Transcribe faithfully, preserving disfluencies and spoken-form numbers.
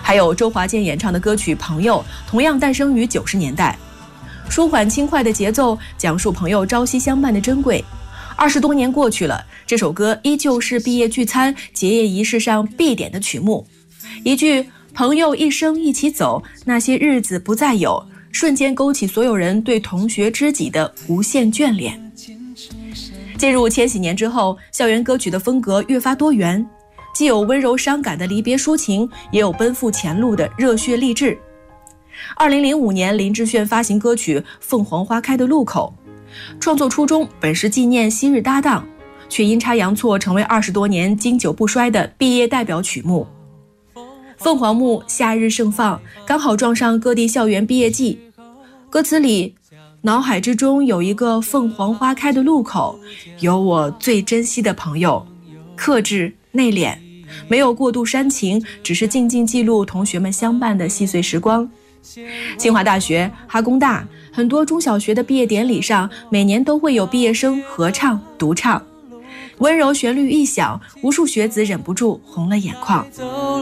还有周华健演唱的歌曲《朋友》，同样诞生于九十年代。舒缓轻快的节奏，讲述朋友朝夕相伴的珍贵。二十多年过去了，这首歌依旧是毕业聚餐、结业仪式上必点的曲目。一句“朋友一生一起走，那些日子不再有”，瞬间勾起所有人对同学知己的无限眷恋。进入千禧年之后，校园歌曲的风格越发多元，既有温柔伤感的离别抒情，也有奔赴前路的热血励志。二零零五年，林志炫发行歌曲《凤凰花开的路口》，创作初衷本是纪念昔日搭档，却阴差阳错成为二十多年经久不衰的毕业代表曲目。凤凰木夏日盛放，刚好撞上各地校园毕业季。歌词里，脑海之中有一个凤凰花开的路口，有我最珍惜的朋友，克制内敛，没有过度煽情，只是静静记录同学们相伴的细碎时光。清华大学、哈工大很多中小学的毕业典礼上，每年都会有毕业生合唱、独唱，温柔旋律一响，无数学子忍不住红了眼眶。